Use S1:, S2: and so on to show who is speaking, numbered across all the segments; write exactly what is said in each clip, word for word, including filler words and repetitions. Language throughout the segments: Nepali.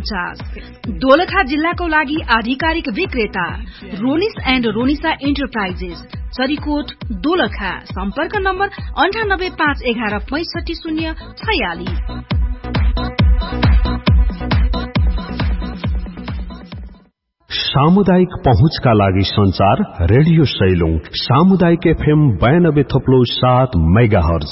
S1: उन्चास। दोलखा जिल्लाको लागि आधिकारिक विक्रेता रोनिस एन्ड रोनिसा एन्टरप्राइजेस, चरीकोट, दोलखा। सम्पर्क नम्बर अन्ठानब्बे पाँच एघार पैंसठी शून्य छयालिस।
S2: सामुदायिक पहुँचका लागि संचार रेडियो सैलुङ सामुदायिक एफएम बयानब्बे थप्लो सात मेगाहर्ज।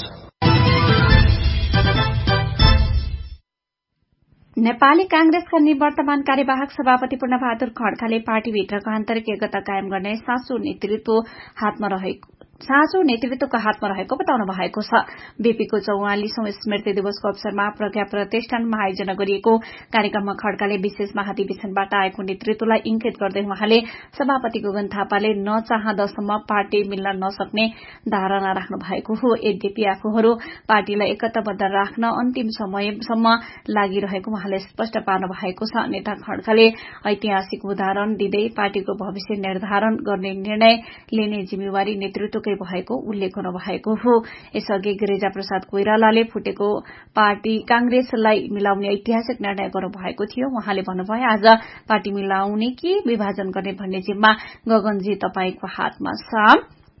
S3: नेपाली कांग्रेसका निवर्तमान कार्यवाहक सभापति पूर्णबहादुर खड्काले पार्टीभित्रको आन्तरिक एकता कायम गर्ने साँचो नेतृत्व हातमा रहेको साँचो नेतृत्वको हातमा रहेको बताउनु भएको छ। बीपीको चौवालिसौं स्मृति दिवसको अवसरमा प्रज्ञा प्रतिष्ठानमा आयोजना गरिएको कार्यक्रममा खड्काले विशेष महाधिवेशनबाट आएको नेतृत्वलाई इंगित गर्दै उहाँले सभापति गगन थापाले नचाहँदासम्म पार्टी मिल्न नसक्ने धारणा राख्नु भएको हो। यद्यपि आफूहरू पार्टीलाई एकताबद्ध राख्न अन्तिम समयसम्म लागिरहेको उहाँले स्पष्ट पार्नु भएको छ। नेता खड्काले ऐतिहासिक उदाहरण दिँदै पार्टीको भविष्य निर्धारण गर्ने निर्णय लिने जिम्मेवारी नेतृत्व भएको उल्लेख गर्नुभएको हो। यसअघि गिरिजा प्रसाद कोइरालाले फुटेको पार्टी कांग्रेसलाई मिलाउने ऐतिहासिक निर्णय गर्नुभएको थियो। उहाँले भन्नुभयो, आज पार्टी मिलाउने कि विभाजन गर्ने भन्ने जिम्मा गगनजी तपाईको हातमा छ।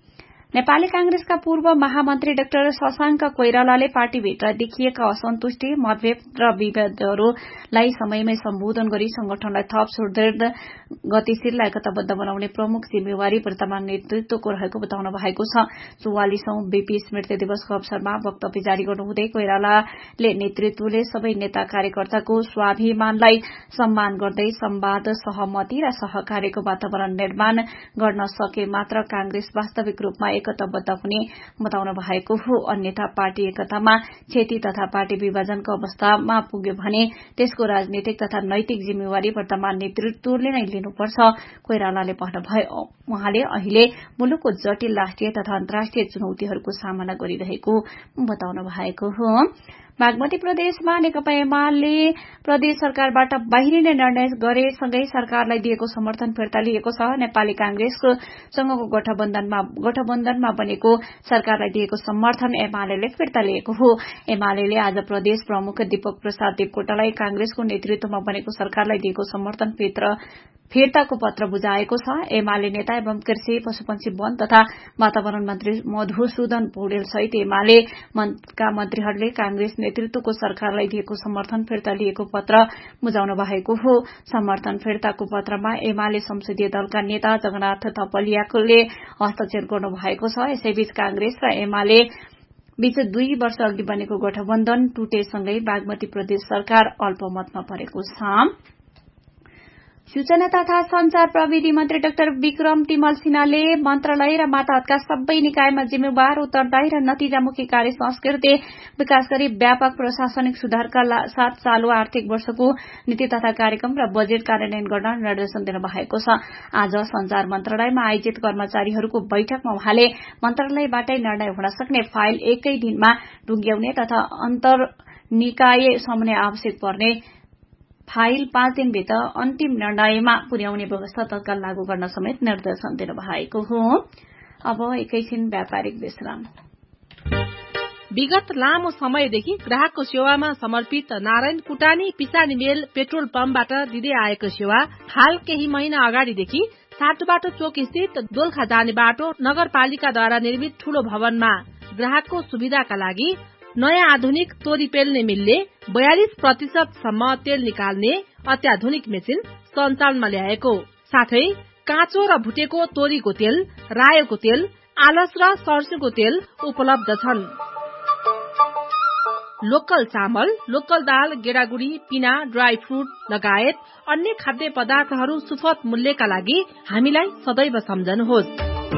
S3: नेपाली कांग्रेसका पूर्व महामन्त्री डाक्टर शशाङ्क कोइरालाले पार्टीभित्र देखिएका असन्तुष्टि, मतभेद र विभेदहरूलाई समयमै सम्बोधन गरी संगठनलाई थप सुदृढ, गतिशील र एकताबद्ध बनाउने प्रमुख जिम्मेवारी वर्तमान नेतृत्वको रहेको बताउनु भएको छ। चौवालिसौं बीपी स्मृति दिवसको अवसरमा वक्तव्य जारी गर्नुहुँदै कोइरालाले नेतृत्वले सबै नेता कार्यकर्ताको स्वाभिमानलाई सम्मान गर्दै संवाद, सहमति र सहकार्यको वातावरण निर्माण गर्न सके मात्र कांग्रेस वास्तविक रूपमा एकताबद्ध हुने बताउनु भएको हो। अन्यथा पार्टी एकतामा क्षति तथा पार्टी विभाजनको अवस्थामा पुग्यो भने त्यसको राजनीतिक तथा नैतिक जिम्मेवारी वर्तमान नेतृत्वले नै लिनुपर्छ, कोइरालाले भन्नुभयो। उहाँले अहिले मुलुकको जटिल राष्ट्रिय तथा अन्तर्राष्ट्रिय चुनौतीहरूको सामना गरिरहेको बताउनु भएको हो। बागमती प्रदेशमा नेकपा एमाले प्रदेश सरकारबाट बाहिरिने निर्णय गरेसँगै सरकारलाई दिएको समर्थन फिर्ता लिएको छ। नेपाली कांग्रेसको सँगको गठबन्धनमा गठबन्धनमा बनेको सरकारलाई दिएको समर्थन एमाले फिर्ता लिएको हो। एमाले आज प्रदेश प्रमुख दीपक प्रसाद देवकोटालाई कांग्रेसको नेतृत्वमा बनेको सरकारलाई दिएको समर्थन फिर्ताको पत्र बुझाएको छ। एमाले नेता एवं कृषि, पशुपन्छी, वन तथा वातावरण मन्त्री मधुसूदन पौडेल सहित एमाले का मन्त्रीहरूले कांग्रेस नेतृत्वको सरकारलाई दिएको समर्थन फिर्ता लिएको पत्र बुझाउनु भएको हो। समर्थन फिर्ताको पत्रमा एमाले संसदीय दलका नेता जगन्नाथ थपलियाले हस्ताक्षर गर्नु भएको छ। यसैबीच कांग्रेस र एमाले बीच दुई वर्ष अघि बनेको गठबन्धन टुटेसँगै बागमती प्रदेश सरकार अल्पमतमा परेको छ। सूचना तथा संचार प्रविधि मन्त्री डाक्टर विक्रम तिमल सिन्हाले मन्त्रालय र मातहतका सबै निकायमा जिम्मेवार, उत्तरदायी र नतिजामुखी कार्य संस्कृति विकास गरी व्यापक प्रशासनिक सुधारका साथ चालू आर्थिक वर्षको नीति तथा कार्यक्रम र बजेट कार्यान्वयन गर्न निर्देशन दिनुभएको छ। आज संचार मन्त्रालयमा आयोजित कर्मचारीहरूको बैठकमा उहाँले मन्त्रालयबाटै निर्णय हुन सक्ने फाइल एकै दिनमा टुंग्याउने तथा अन्तर निकाय समन्वय आवश्यक पर्ने फाइल पाँच दिनभित्र अन्तिम निर्णयमा पुर्याउने व्यवस्था तत्काल लागू गर्न समेत निर्देशन दिनुभएको हो। अब एकैछिन व्यापारिक विश्राम।
S4: विगत लामो समयदेखि ग्राहकको सेवामा समर्पित नारायण कुटानी पिसानी मेल पेट्रोल पम्पबाट दिँदै आएको सेवा हाल केही महिना अगाडिदेखि साटोबाटो चोक स्थित दोलखा जाने बाटो नगरपालिकाद्वारा निर्मित ठूलो भवनमा ग्राहकको सुविधाका लागि नयाँ आधुनिक तोरी पेल्ने मिलले बयालीस प्रतिशत सम्म तेल निकाल्ने अत्याधुनिक मेसिन सञ्चालनमा ल्याएको साथै काँचो र भुटेको तोरीको तेल, रायोको तेल, आलस र सर्स्युको तेल उपलब्ध छन्। लोकल चामल, लोकल दाल, गेडागुडी, पिना, ड्राई फ्रूट लगायत अन्य खाद्य पदार्थहरू सुपथ मूल्यका लागि हामीलाई सदैव सम्झनुहोस्।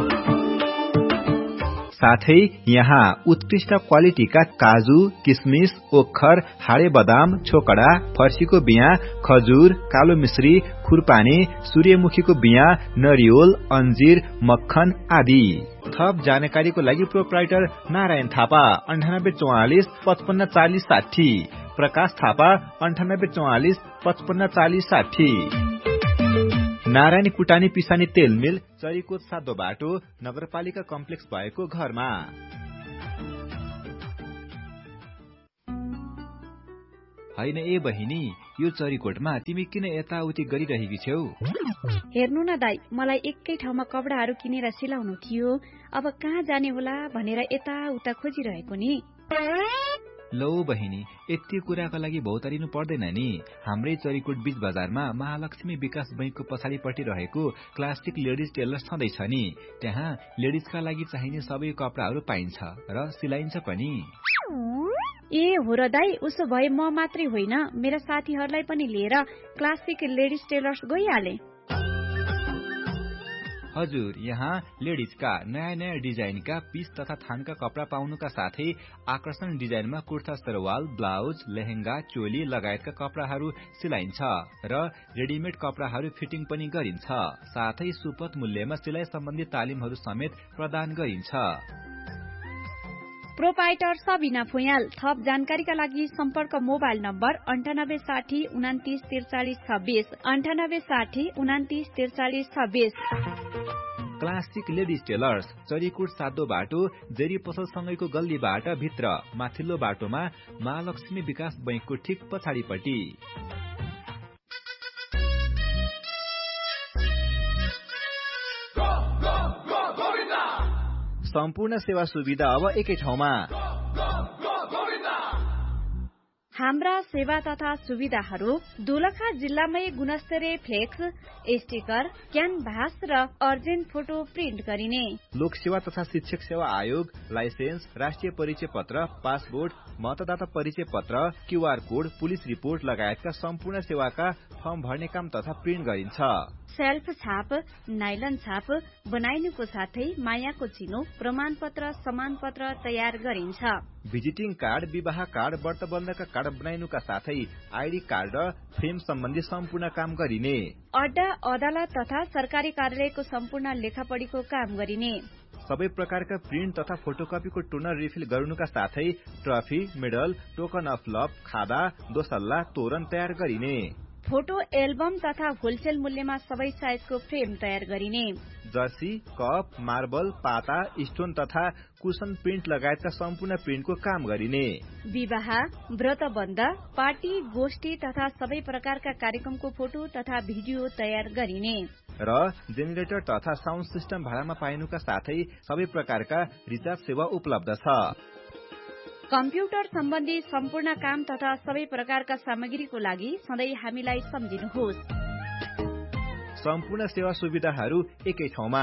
S5: साथै यहाँ उत्कृष्ट क्वालिटीका काजु, किसमिस, ओखर, हाडे बदाम, छोकडा, फर्सीको बिया, खजुर, कालो मिश्री, खुरपानी, सूर्यमुखीको बिया, नरिवल, अंजीर, मक्खन आदि। थप जानकारीको लागि प्रोप्राइटर नारायण थापा अन्ठानब्बे चौवालिस पचपन्न चालिस साठी, प्रकाश थापा अन्ठानब्बे चौवालिस पचपन्न चालिस साठी। नारायण कुटानी पिसानी तेल मिल, चरीकोट सातो बाटो, नगरपालिका कम्प्लेक्स भएको घरमा। हैन ए बहिनी, यो चरीकोटमा तिमी किन यताउति गरिरहेकी छेउ?
S3: हेर्नु न दाइ, मलाई एकै ठाउँमा कपडाहरू किनेर सिलाउनु थियो, अब कहाँ जाने होला भनेर यताउता खोजिरहेको नि।
S5: लौ बहिनी, यति कुराका लागि भौतारिनु पर्दैन नि। हाम्रै चरीकोट बीच बजारमा महालक्ष्मी विकास बैंकको पछाडिपट्टि रहेको क्लासिक लेडिज टेलर छँदैछ नि। त्यहाँ लेडिजका लागि चाहिने सबै कपडाहरू पाइन्छ र सिलाइन्छ पनि।
S3: ए हो र दाइ, उसो भए म मात्रै होइन, मेरा साथीहरूलाई पनि लिएर क्लासिक लेडिज टेलर्स गइहाले।
S5: हजुर, यहाँ लेडिजका नयाँ नयाँ डिजाइनका पीस तथा थानका कपडा पाउनुका साथै आकर्षण डिजाइनमा कुर्ता सरवाल, ब्लाउज, लेहेंगा, चोली लगायतका कपडाहरू सिलाइन्छ र रेडिमेड कपडाहरू फिटिङ पनि गरिन्छ। साथै सुपथ मूल्यमा सिलाइ सम्बन्धी तालिमहरू समेत प्रदान गरिन्छ।
S3: प्रोपाइटर सबिना फुयाल। थप जानकारीका लागि सम्पर्क मोबाइल नम्बर अन्ठानब्बे साठी उनातिस त्रिचालिस छब्बीस अन्ठानब्बे साठी उनातिस त्रिचालिस छब्बीस।
S5: क्लासिक लेडिज टेलर्स, चरीकोट सातो बाटो, जेरी पसलसँगैको गल्लीबाट भित्र माथिल्लो बाटोमा महालक्ष्मी विकास बैंकको ठिक पछाडिपट्टि। सम्पूर्ण सेवा सुविधा अब एकै ठाउँमा।
S3: हाम्रा सेवा तथा सुविधाहरू दोलखा जिल्लामै गुणस्तरीय फ्लेक्स, स्टिकर, क्यानभास र अर्जेन्ट फोटो प्रिन्ट गरिने।
S5: लोक सेवा तथा शिक्षक सेवा आयोग, लाइसेन्स, राष्ट्रिय परिचय पत्र, पासपोर्ट, मतदाता परिचय पत्र, क्यूआर कोड, पुलिस रिपोर्ट लगायतका सम्पूर्ण सेवाका फर्म भर्ने काम तथा प्रिन्ट गरिन्छ।
S3: सेल्फ छाप, नाइलन छाप बनाइनुको साथै मायाको चिनो, प्रमाण पत्र, समान पत्र तयार गरिन्छ।
S5: भिजिटिङ कार्ड, विवाह कार्ड, व्रतबन्धका कार्ड बनाइनुका साथै आइडी कार्ड र फ्रेम सम्बन्धी सम्पूर्ण काम गरिने।
S3: अड्डा, अदालत तथा सरकारी कार्यालयको सम्पूर्ण लेखापढीको काम गरिने।
S5: सबै प्रकारका प्रिन्ट तथा फोटोकपीको टोनर रिफिल गर्नुका साथै trophy, medal, token of love, खादा, दोसल्ला, तोरण तयार गरिने।
S3: फोटो एल्बम तथा होलसेल मूल्यमा सबै साइजको फ्रेम तयार गरिने।
S5: जर्सी, कप, मार्बल, पाता, स्टोन तथा कुसन प्रिन्ट लगायतका सम्पूर्ण प्रिन्टको काम गरिने।
S3: विवाह, व्रतबन्ध, पार्टी, गोष्ठी तथा सबै प्रकारका कार्यक्रमको फोटो तथा भिडियो तयार गरिने।
S5: र जेनेरेटर तथा साउन्ड सिस्टम भाडामा पाइनुका साथै सबै प्रकारका रिचार्ज सेवा उपलब्ध छ।
S3: कम्प्युटर सम्बन्धी सम्पूर्ण काम तथा सबै प्रकारका सामग्रीको लागि सधैँ हामीलाई सम्झिनुहोस्।
S5: सम्पूर्ण सेवा सुविधाहरू एकै ठाउँमा।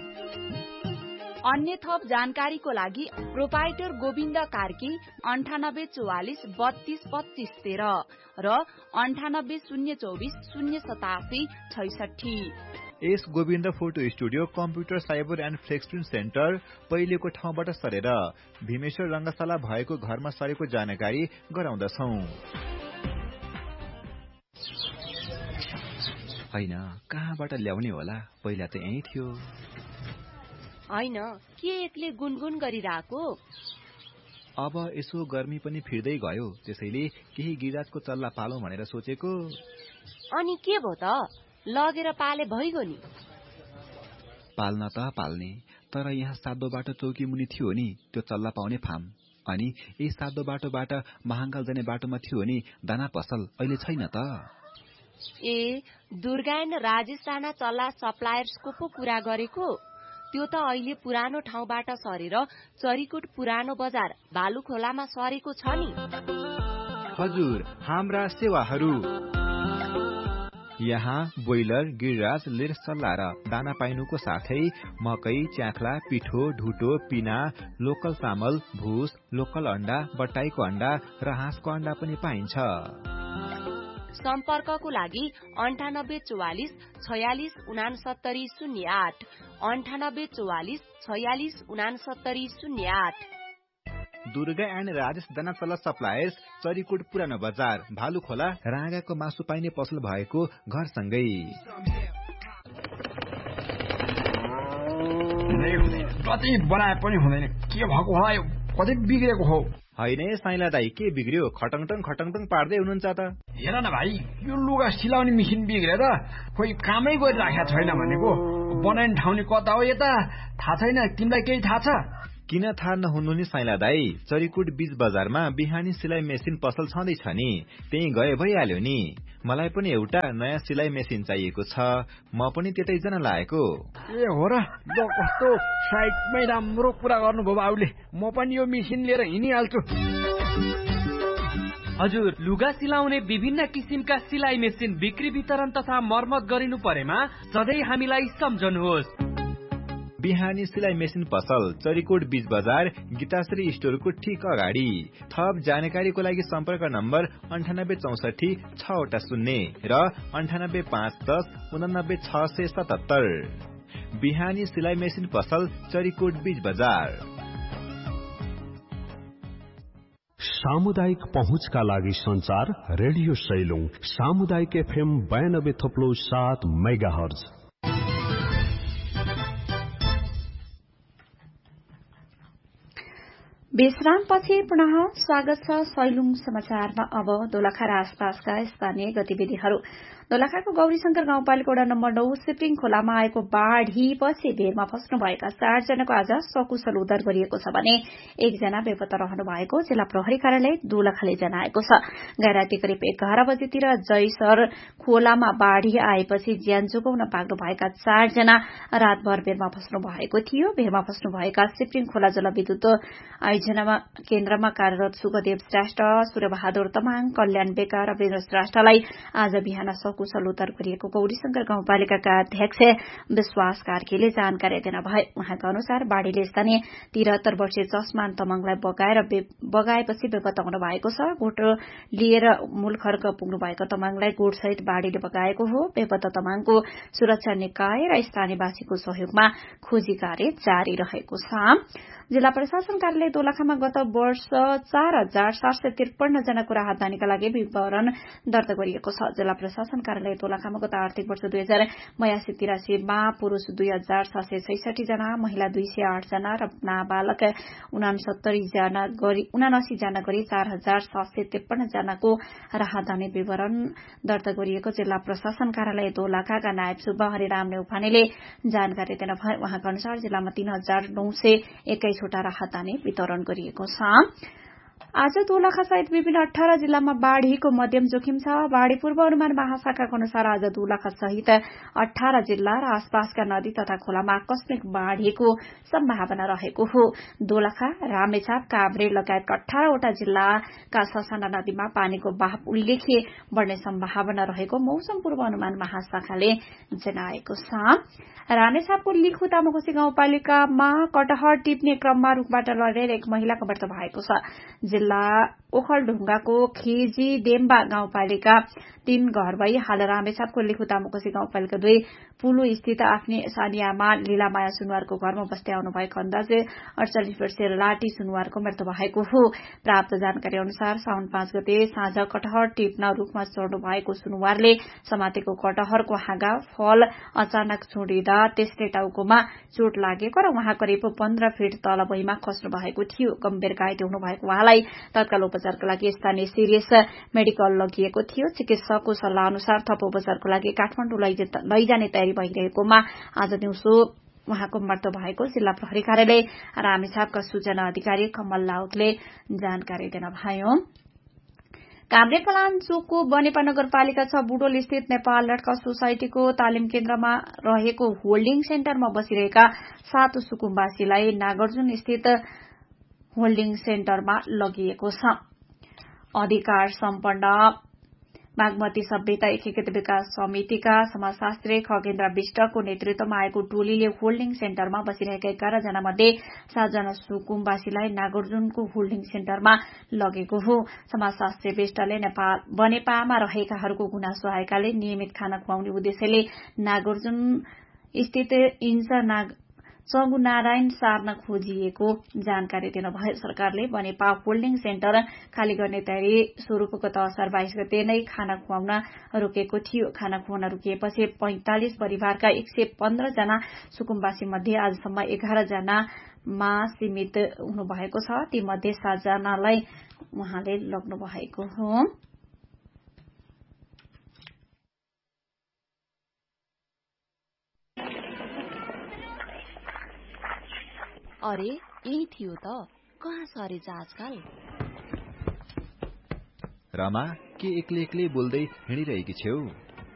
S1: अन्य थप जानकारीको लागि प्रोपाइटर गोविन्द कार्की अन्ठानब्बे चौवालिस बत्तीस पच्चीस तेह्र र अन्ठानब्बे शून्य चौबिस शून्य सतासी छैसठी।
S5: S Govind photo studio, computer, cyber and flex print centre पहिलेको ठाउँबाट सरेर भीमेश्वर रंगशाला भएको घरमा सरेको जानकारी गराउँदछौ। हैन, कहाँबाट ल्याउने होला? पहिला त यही थियो।
S1: हैन, के एक्लै गुनगुन गरिरहेको?
S5: अब यसो गर्मी पनि फिर्दै गयो, त्यसैले केही गिराजको चल्ला पालौं भनेर सोचेको।
S1: अनि के भो त? लगेर पाले भइगयो नि।
S5: पाल्न त पाल्ने, तर यहाँ सातो बाटो चौकी मुनि थियो नि त्यो चल्ला पाउने फार्म। अनि यही सातो बाटोबाट महाङ्गाल जाने बाटोमा थियो नि दाना पसल, अहिले छैन त।
S1: ए, दुर्गायन राजेश राणा चल्ला सप्लायर्सको पो कुरा गरेको? त्यो त अहिले पुरानो ठाउँबाट सरेर चरीकोट पुरानो बजार भालुखोलामा सरेको छ नि।
S5: हजुर, हाम्रा सेवाहरू यहाँ बोइलर, गिरिराज, लिर सल्ला र दाना पाइनुको साथै मकै, च्याख्ला, पिठो, ढुटो, पिना, लोकल चामल, भुस, लोकल अण्डा, बट्टाईको अण्डा र हाँसको अण्डा पनि पाइन्छ।
S1: सम्पर्कको लागि अन्ठानब्बे चौवालिस छयालिस उनासत्तरी शून्य आठ अन्ठानब्बे चौवालिस छयालिस उनासत्तरी शून्य आठ।
S5: दुर्गा एन्ड राजेश दाना चल्ला सप्लायर्स, चरीकोट पुरानो बजार भालुखोला, राँगाको मासु पाइने पसल भएको घरसँगै।
S6: कति बनाए पनि हुँदैन, के भएको होला? यो कतै बिग्रेको हो?
S5: होइन साइला दाई, के बिग्रियो? खटङटङ खटङटङ पार्दै हुनुहुन्छ त।
S6: हेर न भाइ, यो लुगा सिलाउने मेसिन बिग्रेर खोइ कामै गरिराखेको छैन भनेको। बनाइने ठाउँले कता हो यता थाहा छैन, तिमीलाई केही थाहा छ?
S5: किन थाहा नहुनु नि साइला दाई, चरीकोट बीच बजारमा बिहानी सिलाइ मेसिन पसल छँदैछ नि, त्यही गए भइहाल्यो नि। मलाई पनि एउटा नयाँ सिलाइ मेसिन चाहिएको छ, म पनि त्यतै जान लागेको।
S6: ए हो र, ल कस्तो साइडमै राम्रो कुरा गर्नुभयो बाबुले, म पनि यो मेसिन लिएर हिँडिहाल्छु।
S7: हजुर, लुगा सिलाउने विभिन्न किसिमका सिलाइ मेसिन बिक्री वितरण तथा मर्मत गरिनु परेमा सधैँ हामीलाई सम्झनुहोस्।
S5: बिहानी सिलाइ मेसिन पसल, चरीकोट बीच बजार, गीताश्री स्टोरको ठिक अगाडि। थप जानकारीको लागि सम्पर्क नम्बर अन्ठानब्बे चौसठी छवटा शून्य र अन्ठानब्बे पाँच दस उनानब्बे छ सय सतहत्तर। बिहानी सिलाइ मेसिन पसल, चरीकोट बीच बजार।
S2: सामुदायिक पहुँचका लागि संचार रेडियो सैलुङ सामुदायिक एफएम बयानब्बे थप्लो सात मेगा हर्ज।
S3: विश्रामपछि पुनः स्वागत छ सैलुङ समाचारमा। अब दोलखा र आसपासका स्थानीय गतिविधिहरू। दोलखाको गौरीशंकर गाउँपालिका वडा नम्बर नौ सिपिङ खोलामा आएको बाढ़ीपछि भेरमा फस्नुभएका चारजनाको आज सकुशल उद्धार गरिएको छ भने एकजना बेपत्ता रहनु भएको जिल्ला प्रहरी कार्यालय दोलखाले जनाएको छ। गैराती करिब एघार बजेतिर जयसर खोलामा बाढ़ी आएपछि ज्यान जोगाउन पाक्नुभएका चारजना रातभर भेरमा फस्नु भएको थियो। भेरमा फस्नुभएका सिपिङ खोला जलविद्युत आयोजना केन्द्रमा कार्यरत सुखदेव श्रेष्ठ, सूर्यबहादुर तमाङ, कल्याण बेका र वीरेन्द्र श्रेष्ठलाई आज बिहान कुशल उद्धार गरिएको गौरीशंकर गाउँपालिकाका अध्यक्ष विश्वास कार्कीले जानकारी दिनुभयो। उहाँका अनुसार बाढ़ीले स्थानीय तिहत्तर वर्षीय चस्मान तमाङलाई बगाएर बगाएपछि बेपत्ता हुनु भएको छ। गोठ लिएर मूलखर्क पुग्नु भएको तमाङलाई गोठसहित बाढ़ीले बगाएको हो। बेपत्ता तमाङको सुरक्षा निकाय र स्थानीयवासीको सहयोगमा खोजी कार्य जारी रहेको छ। जिल्ला प्रशासन कार्यालय दोलखामा गत वर्ष चार हजार सात सय त्रिपन्न जनाको राहतदानीका लागि विवरण दर्ता गरिएको छ। जिल्ला प्रशासन कार्यालय दोलखामा गत आर्थिक वर्ष दुई हजार बयासी तिरासीमा पुरूष दुई हजार सात सय छैसठी जना, महिला दुई सय आठ जना र नाबालक उनासत्तरी जना गरी उनासी जना गरी चार हजार सात सय त्रिपन्न जनाको राहतदानी विवरण दर्ता गरिएको जिल्ला प्रशासन कार्यालय दोलखाका नायब सुब्बा हरिराम नेउपानेले जानकारी दिनुभयो। उहाँका अनुसार जिल्लामा तीन हजार नौ सय एक्काइसवटा राहतदानी वितरण गरिएको छ। आज दोलखा सहित विभिन्न अठारह जिल्लामा बाढ़ीको मध्यम जोखिम छ। बाढ़ी पूर्व अनुमान महाशाखाका अनुसार आज दोलखा सहित अठारह जिल्ला र आसपासका नदी तथा खोलामा आकस्मिक बाढ़ीको सम्भावना रहेको हो। दोलखा, रामेछाप, काभ्रे लगायतका अठारहवटा जिल्लाका ससाना नदीमा पानीको बहाव उल्लेख्य बढ़ने सम्भावना रहेको मौसम पूर्व अनुमान महाशाखाले जनाएको छ। रामेछापको लिखु तामाकोशी गाउँपालिकामा कटहर टिप्ने क्रममा रूखबाट लडेर एक महिलाको मृत्यु भएको छ। जिल्ला ओखलढुंगाको खेजी देम्बा गाउँपालिका तीन घर भई हाल रामेछापको लिखु तामाकोशी गाउँपालिका दुई पुलु स्थित आफ्नी सानी आमा लीलामाया सुनवारको घरमा बस्दै आउनुभएको अन्दाजे अडचालिस वर्षीय लाटी सुनवारको मृत्यु भएको हो। प्राप्त जानकारी अनुसार साउन पाँच गते साँझ कटहर टिप्न रूखमा चढ्नु भएको सुनवारले समातेको कटहरको हाँगा फल अचानक छुडिँदा त्यसले टाउकोमा चोट लागेको र उहाँ करिब पन्ध्र फिट तल भुइँमा खस्नु भएको थियो। गम्भीर घाइते हुनुभएको उहाँलाई तत्काल उपचारका लागि स्थानीय सिरियस मेडिकल लगिएको थियो। चिकित्सकको सल्लाह अनुसार थप उपचारको लागि काठमाडौँ लैजाने तयारी भइरहेकोमा आज दिउँसो उहाँको मृत्यु भएको जिल्ला प्रहरी कार्यालय रामेछापका सूचना अधिकारी कमल लाउतले जानकारी दिनुभयो। काभ्रे पलाञ्चोकको बनेपा नगरपालिका छ बुटोल स्थित नेपाल रेड क्रस सोसाइटीको तालिम केन्द्रमा रहेको होल्डिङ सेन्टरमा बसिरहेका सात सुकुम्बासीलाई नागार्जुन स्थित होल्डिङ सेन्टरमा लगिएको छ। अधिकार सम्पन्न बागमती सभ्यता एकीकृत विकास समितिका समाजशास्त्री खगेन्द्र विष्टको नेतृत्वमा आएको टोलीले होल्डिङ सेन्टरमा बसिरहेका एघार जना मध्ये सातजना सुकुम्बासीलाई नागार्जुनको होल्डिङ सेन्टरमा लगेको हो। समाजशास्त्री विष्टले नेपाल बनेपामा रहेकाहरूको गुनासो आएकाले नियमित खाना खुवाउने उद्देश्यले नागार्जुन स्थित इन्च नाग चंगु नारायण सार्न खोजिएको जानकारी दिनुभयो। सरकारले बनेपा होल्डिङ सेन्टर खाली गर्ने तयारी स्वरूप गत असार बाइस गते नै खाना खुवाउन रोकेको थियो। खाना खुवाउन रोकिएपछि पैंतालिस परिवारका एक सय पन्ध्र जना सुकुम्बासी मध्ये आजसम्म एघार जनामा सीमित हुनुभएको छ। तीमध्ये सातजनालाई उहाँले लग्नु भएको हो।
S8: अरे यही थियो त, कहाँ सरेछ आजकल?
S5: रमा के एक्लै एक्लै बोल्दै हिँडिरहेकी छेउ?